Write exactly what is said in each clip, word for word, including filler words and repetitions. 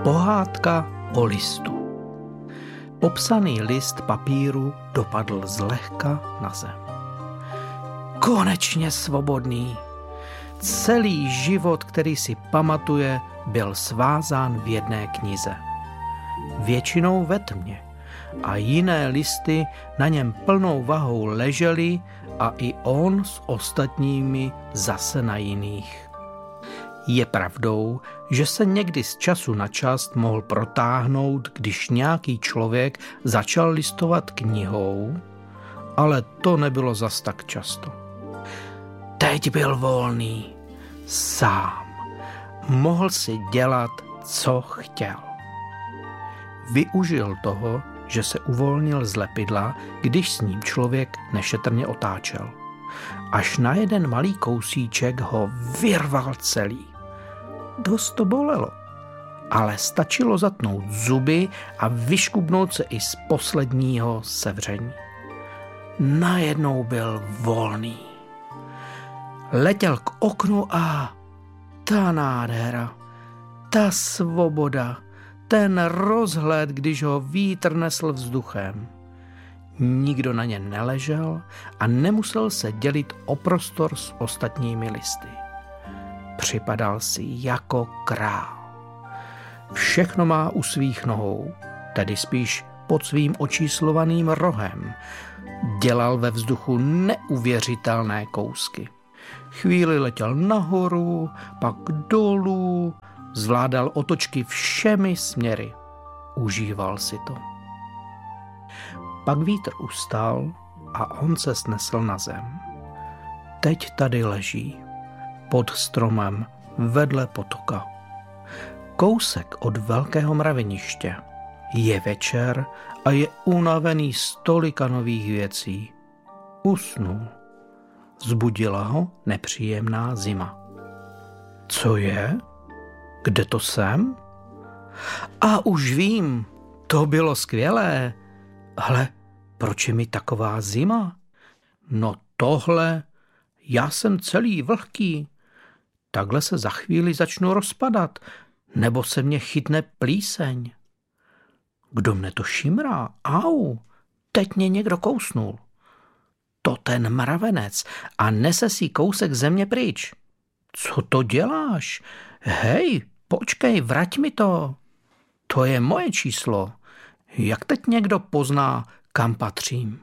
Pohádka o listu. Popsaný list papíru dopadl zlehka na zem. Konečně svobodný. Celý život, který si pamatuje, byl svázán v jedné knize. Většinou ve tmě a jiné listy na něm plnou vahou ležely a i on s ostatními zase na jiných. Je pravdou, že se někdy z času na čas mohl protáhnout, když nějaký člověk začal listovat knihou, ale to nebylo zas tak často. Teď byl volný, sám. Mohl si dělat, co chtěl. Využil toho, že se uvolnil z lepidla, když s ním člověk nešetrně otáčel. Až na jeden malý kousíček ho vyrval celý. Dost to bolelo, ale stačilo zatnout zuby a vyškubnout se i z posledního sevření. Najednou byl volný. Letěl k oknu a ta nádhera, ta svoboda, ten rozhled, když ho vítr nesl vzduchem. Nikdo na ně neležel a nemusel se dělit o prostor s ostatními listy. Připadal si jako král. Všechno má u svých nohou, tedy spíš pod svým očíslovaným rohem. Dělal ve vzduchu neuvěřitelné kousky. Chvíli letěl nahoru, pak dolů, zvládal otočky všemi směry. Užíval si to. Pak vítr ustal a on se snesl na zem. Teď tady leží, pod stromem, vedle potoka. Kousek od velkého mraveniště. Je večer a je unavený z tolika nových věcí. Usnul. Zbudila ho nepříjemná zima. Co je? Kde to jsem? A už vím, to bylo skvělé. Ale proč je mi taková zima? No tohle, já jsem celý vlhký. Takhle se za chvíli začnu rozpadat, nebo se mě chytne plíseň. Kdo mne to šimrá? Au, teď mě někdo kousnul. To ten mravenec a nese si kousek země pryč. Co to děláš? Hej, počkej, vrať mi to. To je moje číslo. Jak teď někdo pozná, kam patřím?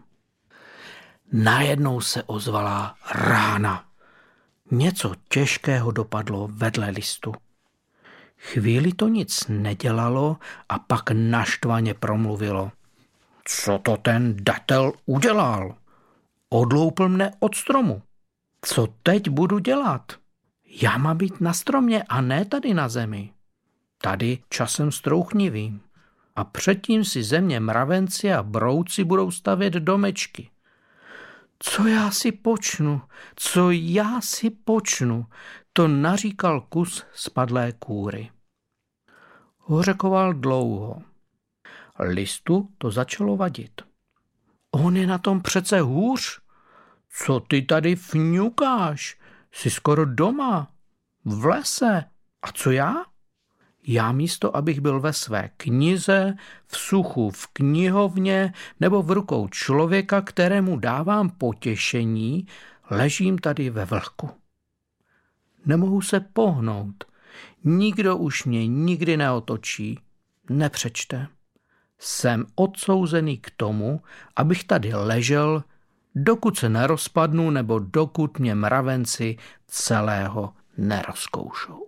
Najednou se ozvala rána. Něco těžkého dopadlo vedle listu. Chvíli to nic nedělalo a pak naštvaně promluvilo. Co to ten datel udělal? Odloupl mne od stromu. Co teď budu dělat? Já mám být na stromě a ne tady na zemi. Tady časem strouchnivým. A předtím si země mravenci a brouci budou stavět domečky. Co já si počnu? Co já si počnu? To naříkal kus spadlé kůry. Hořekoval dlouho. Listu to začalo vadit. On je na tom přece hůř. Co ty tady fňukáš? Jsi skoro doma, v lese. A co já? Já místo, abych byl ve své knize, v suchu v knihovně nebo v rukou člověka, kterému dávám potěšení, ležím tady ve vlhku. Nemohu se pohnout. Nikdo už mě nikdy neotočí, nepřečte. Jsem odsouzený k tomu, abych tady ležel, dokud se nerozpadnu nebo dokud mě mravenci celého nerozkoušou.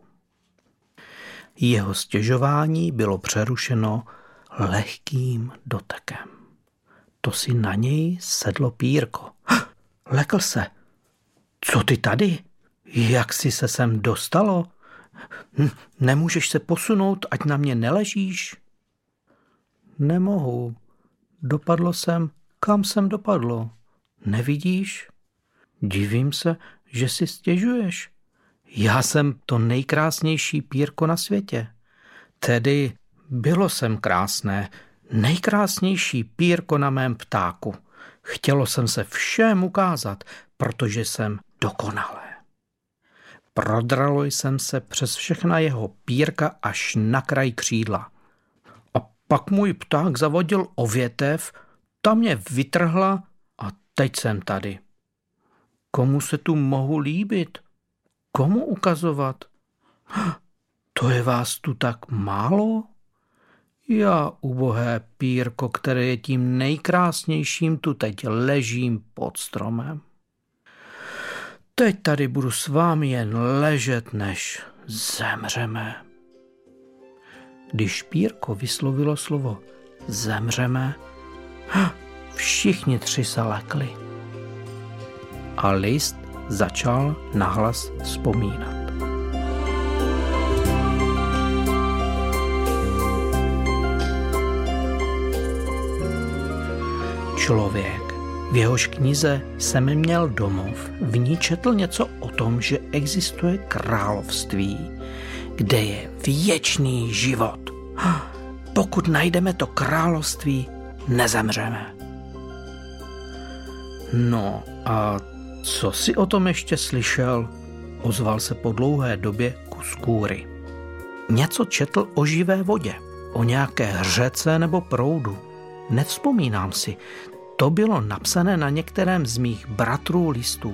Jeho stěžování bylo přerušeno lehkým dotekem. To si na něj sedlo pírko. Lekl se. Co ty tady? Jak jsi se sem dostalo? Nemůžeš se posunout, ať na mě neležíš? Nemohu. Dopadlo jsem, kam jsem dopadlo. Nevidíš? Divím se, že si stěžuješ. Já jsem to nejkrásnější pírko na světě. Tedy bylo jsem krásné, nejkrásnější pírko na mém ptáku. Chtělo jsem se všem ukázat, protože jsem dokonalé. Prodralo jsem se přes všechna jeho pírka až na kraj křídla. A pak můj pták zavodil o větev, ta mě vytrhla a teď jsem tady. Komu se tu mohu líbit? Komu ukazovat? To je vás tu tak málo? Já, ubohé pírko, které je tím nejkrásnějším, tu teď ležím pod stromem. Teď tady budu s vámi jen ležet, než zemřeme. Když pírko vyslovilo slovo zemřeme, všichni tři se lekli. A list začal nahlas vzpomínat. Člověk, v jehož knize jsem měl domov, v ní četl něco o tom, že existuje království, kde je věčný život. Pokud najdeme to království, nezemřeme. No a co jsi o tom ještě slyšel? Ozval se po dlouhé době kus kůry. Něco četl o živé vodě, o nějaké řece nebo proudu. Nevzpomínám si, to bylo napsané na některém z mých bratrů listů.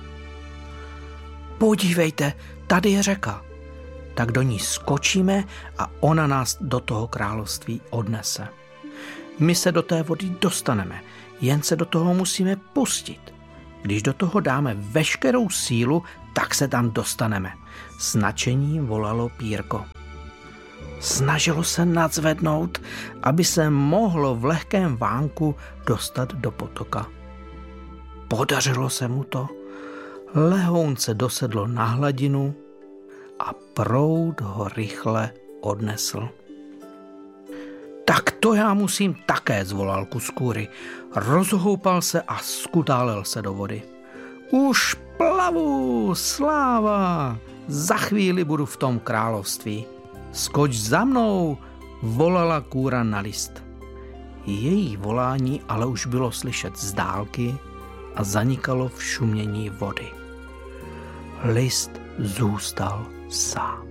Podívejte, tady je řeka. Tak do ní skočíme a ona nás do toho království odnese. My se do té vody dostaneme, jen se do toho musíme pustit. Když do toho dáme veškerou sílu, tak se tam dostaneme. S nadšením volalo pírko. Snažilo se nadzvednout, aby se mohlo v lehkém vánku dostat do potoka. Podařilo se mu to. Lehounce dosedlo na hladinu a proud ho rychle odnesl. Tak to já musím také, zvolal kus kůry. Rozhoupal se a skutálel se do vody. Už plavu, sláva! Za chvíli budu v tom království. Skoč za mnou, volala kůra na list. Její volání ale už bylo slyšet z dálky a zanikalo v šumění vody. List zůstal sám.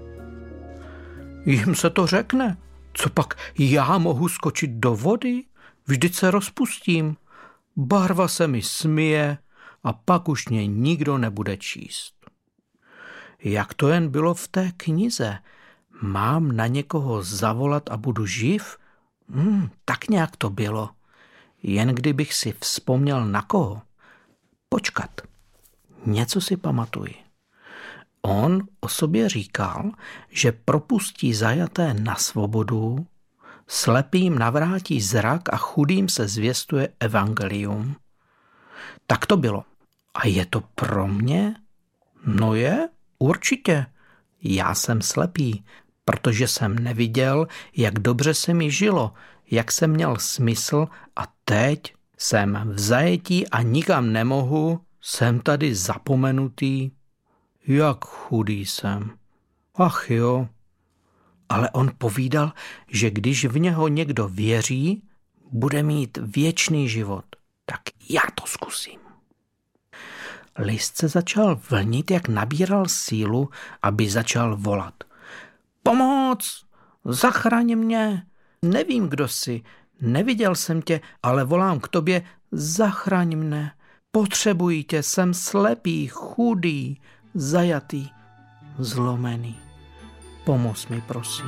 Jim se to řekne, co pak já mohu skočit do vody? Vždyť se rozpustím, barva se mi smije a pak už mě nikdo nebude číst. Jak to jen bylo v té knize? Mám na někoho zavolat a budu živ? Hmm, tak nějak to bylo. Jen kdybych si vzpomněl na koho. Počkat, něco si pamatuji. On o sobě říkal, že propustí zajaté na svobodu, slepým navrátí zrak a chudým se zvěstuje evangelium. Tak to bylo. A je to pro mě? No je, určitě. Já jsem slepý, protože jsem neviděl, jak dobře se mi žilo, jak jsem měl smysl a teď jsem v zajetí a nikam nemohu, jsem tady zapomenutý. Jak chudý jsem. Ach jo. Ale on povídal, že když v něho někdo věří, bude mít věčný život. Tak já to zkusím. List se začal vlnit, jak nabíral sílu, aby začal volat. Pomoc! Zachraň mě! Nevím, kdo jsi, neviděl jsem tě, ale volám k tobě, zachraň mne. Potřebuji tě, jsem slepý, chudý, zajatý, zlomený. Pomoz mi, prosím.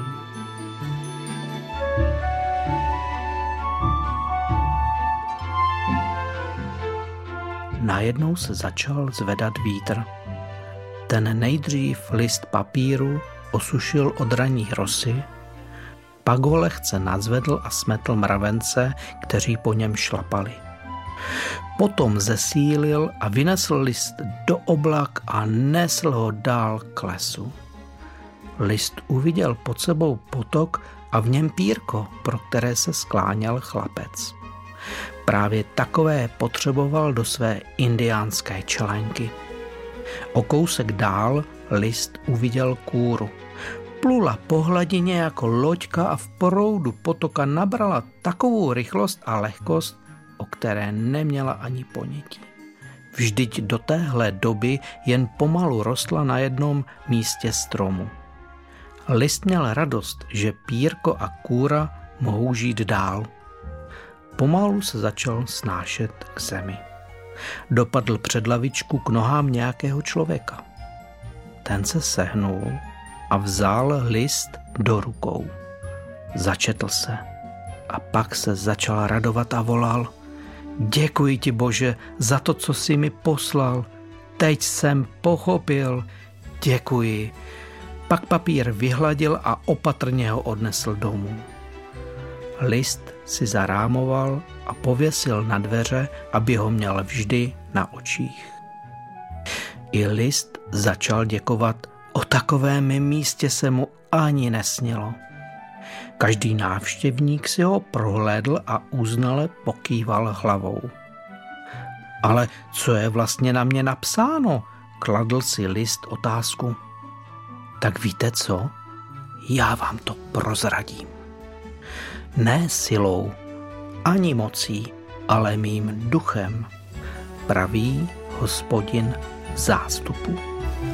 Najednou se začal zvedat vítr. Ten nejdřív list papíru osušil od ranní rosy, pak ho lehce nadzvedl a smetl mravence, kteří po něm šlapali. Potom zesílil a vynesl list do oblak a nesl ho dál k lesu. List uviděl pod sebou potok a v něm pírko, pro které se skláněl chlapec. Právě takové potřeboval do své indiánské čelenky. O kousek dál list uviděl kůru. Plula po hladině jako loďka a v proudu potoka nabrala takovou rychlost a lehkost, o které neměla ani ponětí. Vždyť do téhle doby jen pomalu rostla na jednom místě stromu. List měl radost, že pírko a kůra mohou žít dál. Pomalu se začal snášet k zemi. Dopadl před lavičku k nohám nějakého člověka. Ten se sehnul a vzal list do rukou. Začetl se a pak se začal radovat a volal: Děkuji ti, Bože, za to, co jsi mi poslal. Teď jsem pochopil. Děkuji. Pak papír vyhladil a opatrně ho odnesl domů. List si zarámoval a pověsil na dveře, aby ho měl vždy na očích. I list začal děkovat. O takovém místě se mu ani nesnilo. Každý návštěvník si ho prohlédl a uznale pokýval hlavou. Ale co je vlastně na mě napsáno? Kladl si list otázku. Tak víte co? Já vám to prozradím. Ne silou, ani mocí, ale mým duchem, praví Hospodin zástupu.